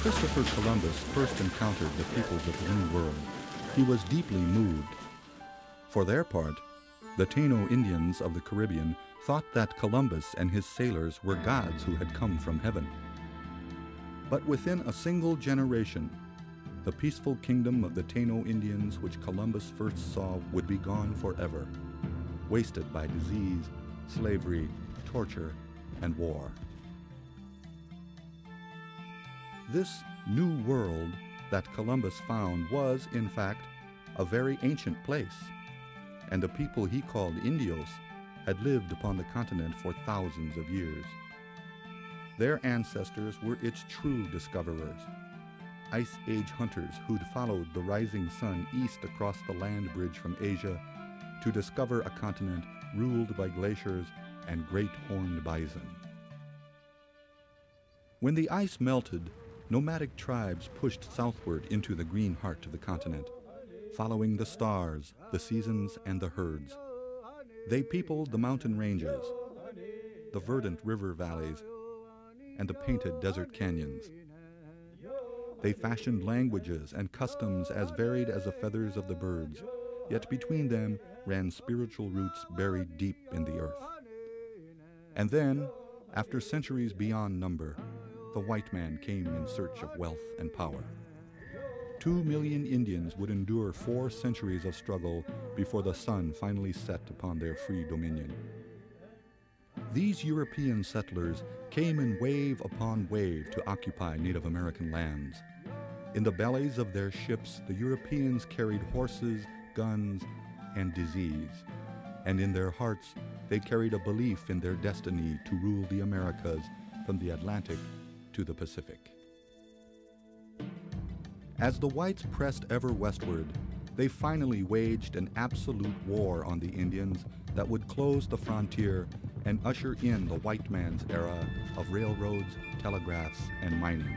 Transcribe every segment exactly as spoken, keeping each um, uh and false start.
Christopher Columbus first encountered the peoples of the New World, he was deeply moved. For their part, the Taino Indians of the Caribbean thought that Columbus and his sailors were gods who had come from heaven. But within a single generation, the peaceful kingdom of the Taino Indians which Columbus first saw would be gone forever, wasted by disease, slavery, torture, and war. This new world that Columbus found was, in fact, a very ancient place, and the people he called Indios had lived upon the continent for thousands of years. Their ancestors were its true discoverers, Ice Age hunters who'd followed the rising sun east across the land bridge from Asia to discover a continent ruled by glaciers and great horned bison. When the ice melted, nomadic tribes pushed southward into the green heart of the continent, following the stars, the seasons, and the herds. They peopled the mountain ranges, the verdant river valleys, and the painted desert canyons. They fashioned languages and customs as varied as the feathers of the birds, yet between them ran spiritual roots buried deep in the earth. And then, after centuries beyond number, the white man came in search of wealth and power. Two million Indians would endure four centuries of struggle before the sun finally set upon their free dominion. These European settlers came in wave upon wave to occupy Native American lands. In the bellies of their ships, the Europeans carried horses, guns, and disease. And in their hearts, they carried a belief in their destiny to rule the Americas from the Atlantic to the Pacific. As the whites pressed ever westward, they finally waged an absolute war on the Indians that would close the frontier and usher in the white man's era of railroads, telegraphs, and mining.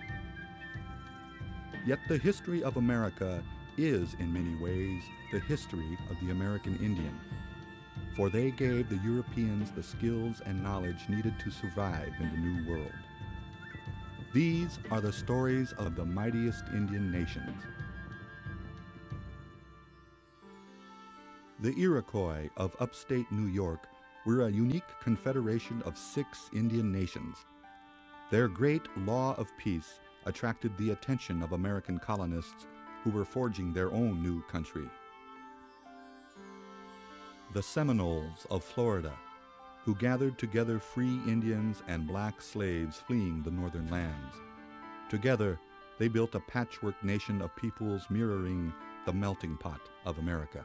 Yet the history of America is, in many ways, the history of the American Indian, for they gave the Europeans the skills and knowledge needed to survive in the New World. These are the stories of the mightiest Indian nations. The Iroquois of upstate New York were a unique confederation of six Indian nations. Their great law of peace attracted the attention of American colonists who were forging their own new country. The Seminoles of Florida, who gathered together free Indians and black slaves fleeing the northern lands. Together, they built a patchwork nation of peoples mirroring the melting pot of America.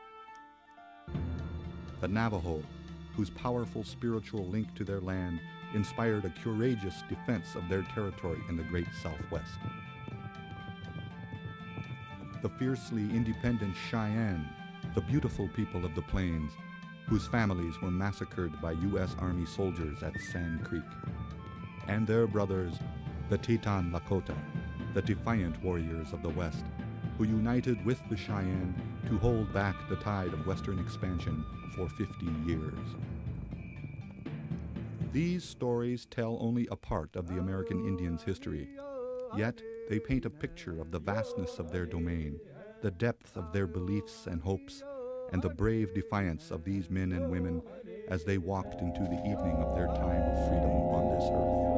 The Navajo, whose powerful spiritual link to their land inspired a courageous defense of their territory in the great Southwest. The fiercely independent Cheyenne, the beautiful people of the plains, whose families were massacred by U S Army soldiers at Sand Creek. And their brothers, the Teton Lakota, the defiant warriors of the West, who united with the Cheyenne to hold back the tide of Western expansion for fifty years. These stories tell only a part of the American Indians' history, yet they paint a picture of the vastness of their domain, the depth of their beliefs and hopes, and the brave defiance of these men and women as they walked into the evening of their time of freedom on this earth.